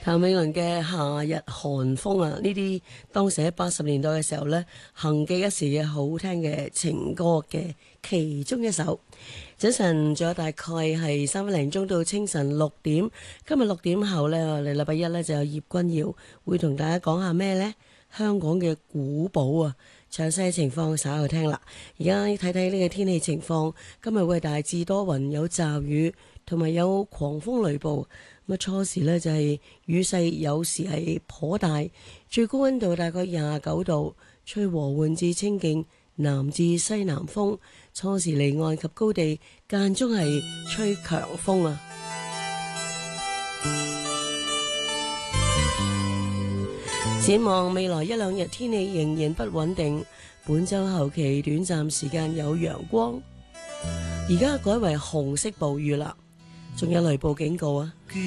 譚詠麟嘅夏日寒風啊，呢啲當時喺80年代嘅時候呢，行記一時嘅好聽嘅情歌嘅其中一首。早晨仲有大概係3分零鐘到清晨6點，今日6點後呢，我哋禮拜一呢就有葉君堯會同大家講下咩呢？香港嘅古堡啊，詳細情況稍後聽啦。而家睇睇呢個天氣情況，今日會大致多雲，有驟雨同埋有狂風雷暴。咁初時呢，就係雨勢有時係頗大，最高溫度大概29度，吹和緩至清勁南至西南風。初時離岸及高地間中係吹強風啊。展望未來一兩日天氣仍然不穩定，本周後期短暫時間有陽光，而家改為紅色暴雨啦，仲有雷暴警告啊。